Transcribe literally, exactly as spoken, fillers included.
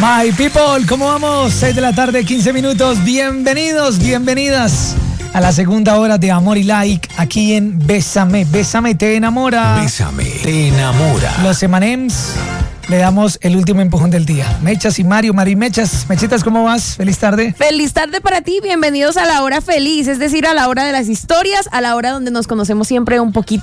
My people, ¿cómo vamos? seis de la tarde, quince minutos. Bienvenidos, bienvenidas a la segunda hora de Amor y Like aquí en Bésame. Bésame, te enamora. Bésame, te enamora. Los Emanems. Le damos el último empujón del día. Mechas y Mario, Mari Mechas. Mechitas, ¿cómo vas? Feliz tarde. Feliz tarde para ti. Bienvenidos a la hora feliz, es decir, a la hora de las historias, a la hora donde nos conocemos siempre un poquito